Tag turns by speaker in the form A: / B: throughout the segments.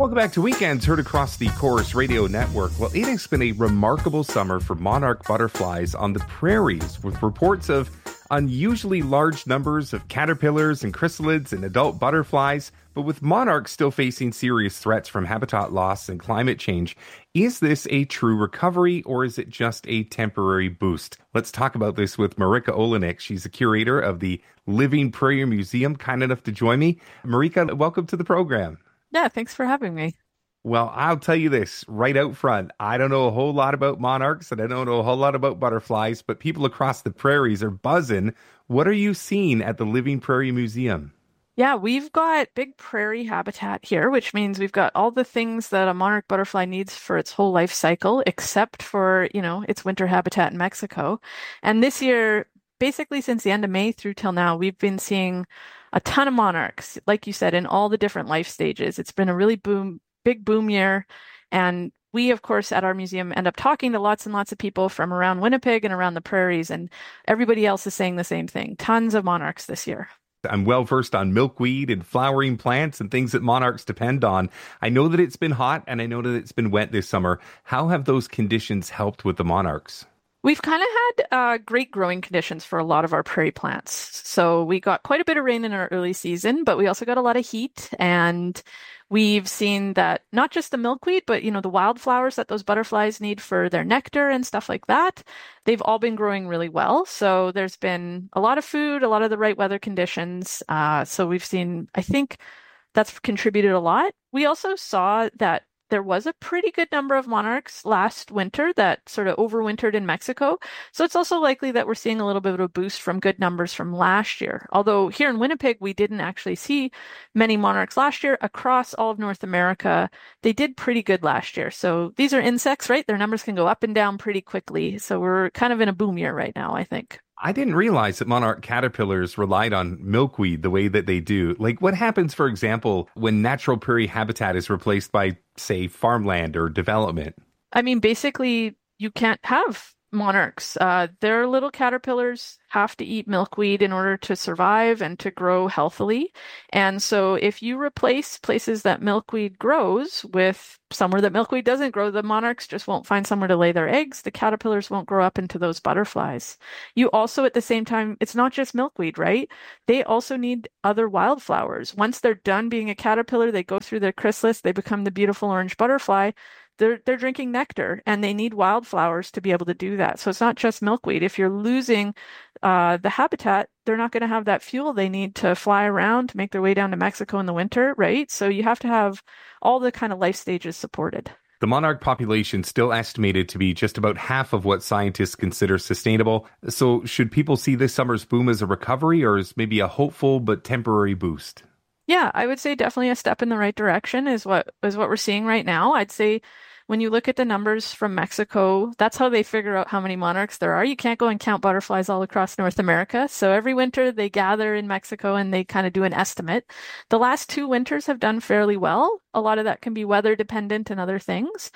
A: Welcome back to Weekends, heard across the Chorus Radio Network. Well, it has been a remarkable summer for monarch butterflies on the prairies, with reports of unusually large numbers of caterpillars and chrysalids and adult butterflies. But with monarchs still facing serious threats from habitat loss and climate change, is this a true recovery or is it just a temporary boost? Let's talk about this with Marika Olenek. She's a curator of the Living Prairie Museum, kind enough to join me. Marika, welcome to the program.
B: Yeah, thanks for having me.
A: Well, I'll tell you this right out front. I don't know a whole lot about monarchs and I don't know a whole lot about butterflies, but people across the prairies are buzzing. What are you seeing at the Living Prairie Museum?
B: Yeah, we've got big prairie habitat here, which means we've got all the things that a monarch butterfly needs for its whole life cycle, except for, its winter habitat in Mexico. And this year, basically since the end of May through till now, we've been seeing a ton of monarchs, like you said, in all the different life stages. It's been a really big boom year. And we, of course, at our museum end up talking to lots and lots of people from around Winnipeg and around the prairies. And everybody else is saying the same thing. Tons of monarchs this year.
A: I'm well versed on milkweed and flowering plants and things that monarchs depend on. I know that it's been hot and I know that it's been wet this summer. How have those conditions helped with the monarchs?
B: We've kind of had great growing conditions for a lot of our prairie plants. So we got quite a bit of rain in our early season, but we also got a lot of heat. And we've seen that not just the milkweed, but, the wildflowers that those butterflies need for their nectar and stuff like that, they've all been growing really well. So there's been a lot of food, a lot of the right weather conditions. So we've seen, I think that's contributed a lot. We also saw that there was a pretty good number of monarchs last winter that sort of overwintered in Mexico. So it's also likely that we're seeing a little bit of a boost from good numbers from last year. Although here in Winnipeg, we didn't actually see many monarchs last year. Across all of North America, they did pretty good last year. So these are insects, right? Their numbers can go up and down pretty quickly. So we're kind of in a boom year right now, I think.
A: I didn't realize that monarch caterpillars relied on milkweed the way that they do. Like, what happens, for example, when natural prairie habitat is replaced by, say, farmland or development?
B: I mean, basically, you can't have monarchs. Their little caterpillars have to eat milkweed in order to survive and to grow healthily. And so if you replace places that milkweed grows with somewhere that milkweed doesn't grow, the monarchs just won't find somewhere to lay their eggs. The caterpillars won't grow up into those butterflies. You also, at the same time, it's not just milkweed, right? They also need other wildflowers. Once they're done being a caterpillar, they go through their chrysalis, they become the beautiful orange butterfly. They're drinking nectar and they need wildflowers to be able to do that. So it's not just milkweed. If you're losing the habitat, they're not going to have that fuel they need to fly around to make their way down to Mexico in the winter, right? So you have to have all the kind of life stages supported.
A: The monarch population still estimated to be just about half of what scientists consider sustainable. So should people see this summer's boom as a recovery or as maybe a hopeful but temporary boost?
B: Yeah, I would say definitely a step in the right direction is what we're seeing right now. I'd say when you look at the numbers from Mexico, that's how they figure out how many monarchs there are. You can't go and count butterflies all across North America. So every winter they gather in Mexico and they kind of do an estimate. The last 2 winters have done fairly well. A lot of that can be weather dependent and other things.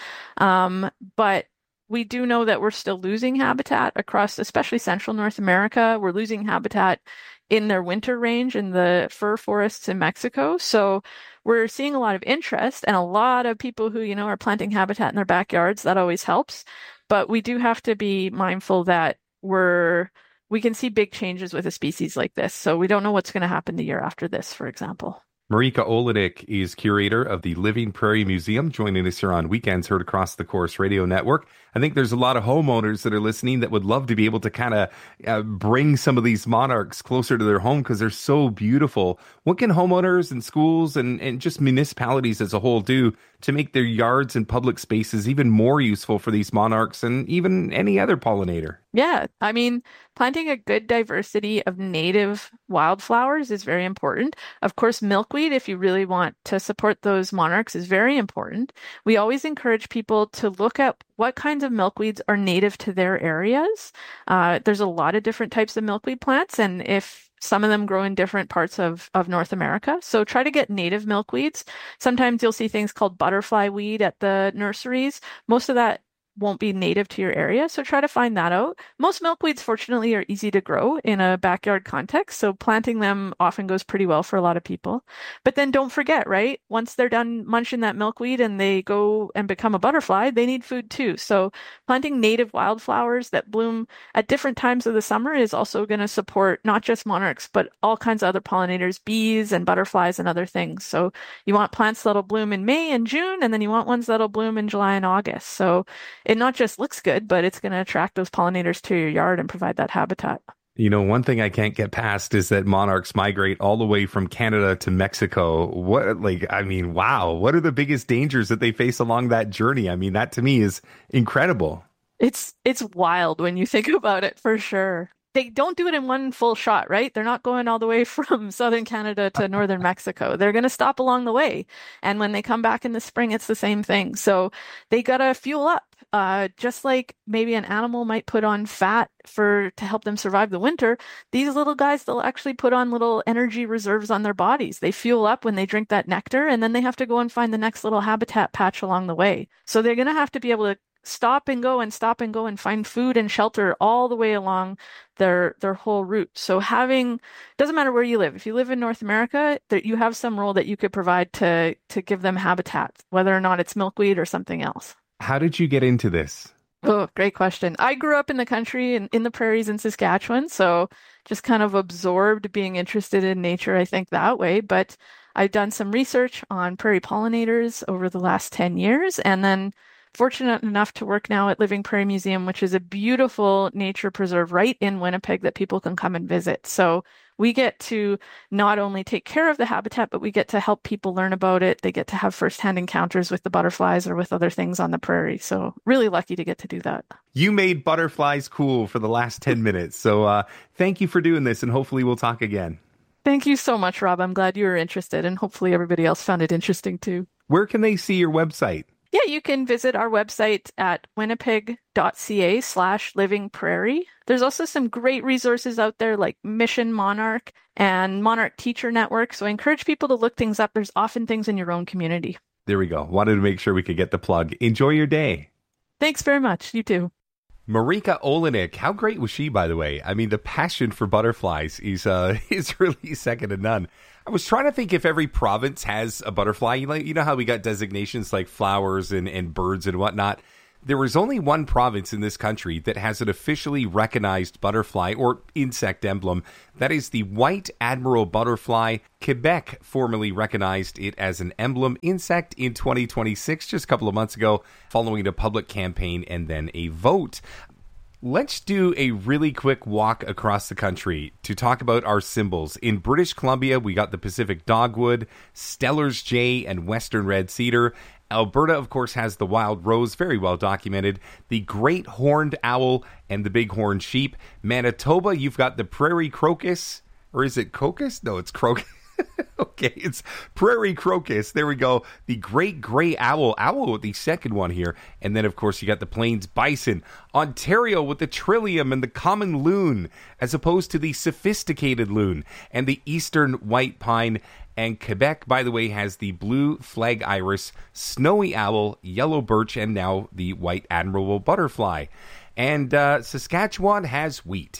B: But we do know that we're still losing habitat across, especially central North America. We're losing habitat in their winter range in the fir forests in Mexico. So we're seeing a lot of interest and a lot of people who, are planting habitat in their backyards. That always helps. But we do have to be mindful that we can see big changes with a species like this. So we don't know what's going to happen the year after this, for example.
A: Marika Olenek is curator of the Living Prairie Museum, joining us here on Weekends, heard across the Chorus Radio Network. I think there's a lot of homeowners that are listening that would love to be able to kind of bring some of these monarchs closer to their home because they're so beautiful. What can homeowners and schools and just municipalities as a whole do to make their yards and public spaces even more useful for these monarchs and even any other pollinator?
B: Yeah, I mean, planting a good diversity of native wildflowers is very important. Of course, milkweed, if you really want to support those monarchs, is very important. We always encourage people to look at what kinds of milkweeds are native to their areas. There's a lot of different types of milkweed plants, and if some of them grow in different parts of North America. So try to get native milkweeds. Sometimes you'll see things called butterfly weed at the nurseries. Most of that won't be native to your area. So try to find that out. Most milkweeds, fortunately, are easy to grow in a backyard context. So planting them often goes pretty well for a lot of people. But then don't forget, right? Once they're done munching that milkweed and they go and become a butterfly, they need food too. So planting native wildflowers that bloom at different times of the summer is also going to support not just monarchs, but all kinds of other pollinators, bees and butterflies and other things. So you want plants that'll bloom in May and June, and then you want ones that'll bloom in July and August. So it not just looks good, but it's going to attract those pollinators to your yard and provide that habitat.
A: You know, one thing I can't get past is that monarchs migrate all the way from Canada to Mexico. Wow. What are the biggest dangers that they face along that journey? I mean, that to me is incredible.
B: It's wild when you think about it, for sure. They don't do it in one full shot, right? They're not going all the way from southern Canada to northern Mexico. They're going to stop along the way. And when they come back in the spring, it's the same thing. So they got to fuel up. Just like maybe an animal might put on fat to help them survive the winter, these little guys, they'll actually put on little energy reserves on their bodies. They fuel up when they drink that nectar, and then they have to go and find the next little habitat patch along the way. So they're going to have to be able to stop and go and find food and shelter all the way along their whole route. So doesn't matter where you live. If you live in North America, you have some role that you could provide to give them habitat, whether or not it's milkweed or something else.
A: How did you get into this?
B: Oh, great question. I grew up in the country and in the prairies in Saskatchewan, so just kind of absorbed being interested in nature, I think, that way. But I've done some research on prairie pollinators over the last 10 years, and then fortunate enough to work now at Living Prairie Museum, which is a beautiful nature preserve right in Winnipeg that people can come and visit. So we get to not only take care of the habitat, but we get to help people learn about it. They get to have firsthand encounters with the butterflies or with other things on the prairie. So really lucky to get to do that.
A: You made butterflies cool for the last 10 minutes. So thank you for doing this, and hopefully we'll talk again.
B: Thank you so much, Rob. I'm glad you were interested, and hopefully everybody else found it interesting too.
A: Where can they see your website?
B: Yeah, you can visit our website at winnipeg.ca/livingprairie. There's also some great resources out there like Mission Monarch and Monarch Teacher Network. So I encourage people to look things up. There's often things in your own community.
A: There we go. Wanted to make sure we could get the plug. Enjoy your day.
B: Thanks very much. You too.
A: Marika Olenek, how great was she, by the way? I mean, the passion for butterflies is really second to none. I was trying to think if every province has a butterfly. You know how we got designations like flowers and birds and whatnot? There is only one province in this country that has an officially recognized butterfly or insect emblem. That is the white admiral butterfly. Quebec formally recognized it as an emblem insect in 2026, just a couple of months ago, following a public campaign and then a vote. Let's do a really quick walk across the country to talk about our symbols. In British Columbia, we got the Pacific dogwood, Steller's jay, and Western red cedar. Alberta, of course, has the wild rose, very well documented, the great horned owl, and the bighorn sheep. Manitoba, you've got the prairie crocus, or is it crocus? No, it's crocus. Okay, it's prairie crocus. There we go. The great gray owl with the second one here. And then, of course, you got the plains bison. Ontario with the trillium and the common loon, as opposed to the sophisticated loon. And the eastern white pine. And Quebec, by the way, has the blue flag iris, snowy owl, yellow birch, and now the white admiral butterfly. And Saskatchewan has wheat.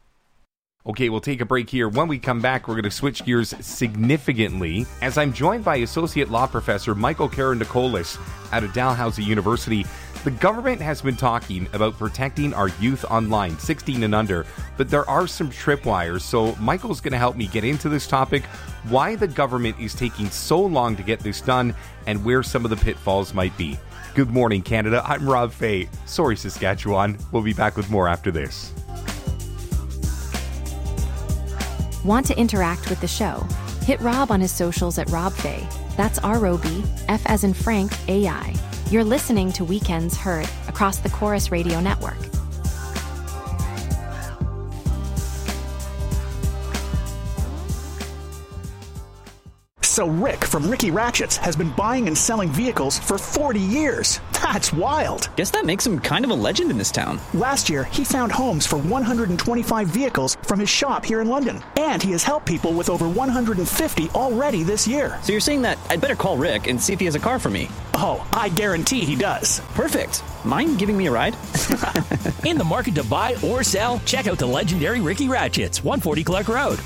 A: Okay, we'll take a break here. When we come back, we're going to switch gears significantly as I'm joined by Associate Law Professor Michael Karanicolas out of Dalhousie University. The government has been talking about protecting our youth online, 16 and under, but there are some tripwires. So Michael's going to help me get into this topic, why the government is taking so long to get this done, and where some of the pitfalls might be. Good morning, Canada. I'm Rob Fay. Sorry, Saskatchewan. We'll be back with more after this.
C: Want to interact with the show? Hit Rob on his socials at Rob Fay. That's R-O-B, F as in Frank, A-I. You're listening to Weekends Heard across the Chorus Radio Network.
D: So Rick from Ricky Ratchets has been buying and selling vehicles for 40 years. That's wild.
E: Guess that makes him kind of a legend in this town.
D: Last year, he found homes for 125 vehicles from his shop here in London. And he has helped people with over 150 already this year.
E: So you're saying that I'd better call Rick and see if he has a car for me?
D: Oh, I guarantee he does.
E: Perfect. Mind giving me a ride?
F: In the market to buy or sell? Check out the legendary Ricky Ratchets, 140 Clark Road,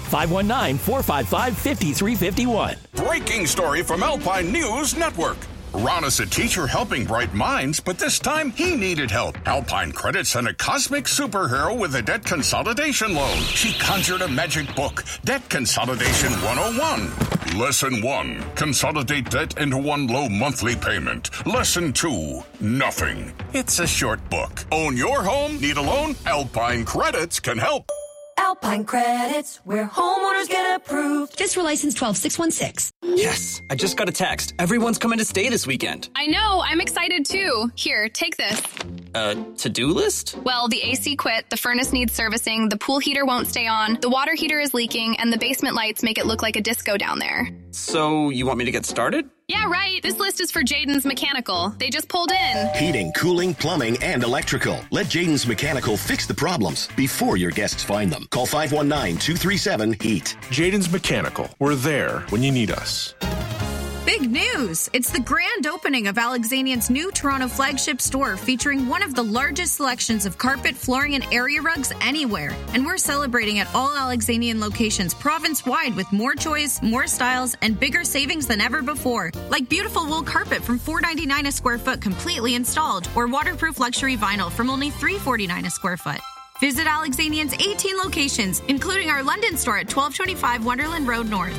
F: 519-455-5351.
G: Breaking story from Alpine News Network. Ron is a teacher helping bright minds, but this time he needed help. Alpine Credit sent a cosmic superhero with a debt consolidation loan. She conjured a magic book, Debt Consolidation 101. Lesson 1, consolidate debt into one low monthly payment. Lesson 2, nothing. It's a short book. Own your home? Need a loan? Alpine Credits can help.
H: Alpine Credits, where homeowners get approved. Just for license 12616.
E: Yes, I just got a text. Everyone's coming to stay this weekend.
I: I know, I'm excited too. Here, take this.
E: To-do list?
I: Well, the AC quit, the furnace needs servicing, the pool heater won't stay on, the water heater is leaking, and the basement lights make it look like a disco down there.
E: So, you want me to get started?
I: Yeah, right. This list is for Jaden's Mechanical. They just pulled in.
J: Heating, cooling, plumbing, and electrical. Let Jaden's Mechanical fix the problems before your guests find them. Call 519-237-HEAT.
K: Jaden's Mechanical. We're there when you need us.
L: Big news! It's the grand opening of Alexanian's new Toronto flagship store featuring one of the largest selections of carpet, flooring, and area rugs anywhere. And we're celebrating at all Alexanian locations province-wide with more choice, more styles, and bigger savings than ever before. Like beautiful wool carpet from $4.99 a square foot completely installed, or waterproof luxury vinyl from only $3.49 a square foot. Visit Alexanian's 18 locations, including our London store at 1225 Wonderland Road North.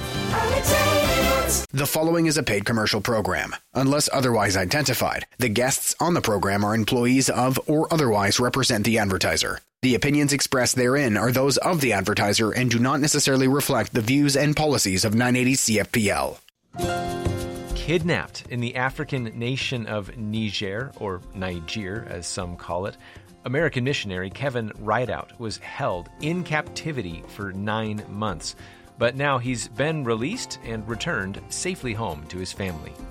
M: The following is a paid commercial program. Unless otherwise identified, the guests on the program are employees of or otherwise represent the advertiser. The opinions expressed therein are those of the advertiser and do not necessarily reflect the views and policies of 980 CFPL.
N: Kidnapped in the African nation of Niger, or Niger as some call it, American missionary Kevin Rideout was held in captivity for 9 months, but now he's been released and returned safely home to his family.